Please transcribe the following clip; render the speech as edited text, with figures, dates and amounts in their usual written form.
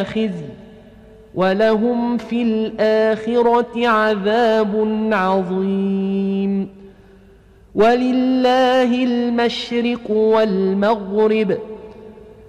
خزي ولهم في الآخرة عذاب عظيم. ولله المشرق والمغرب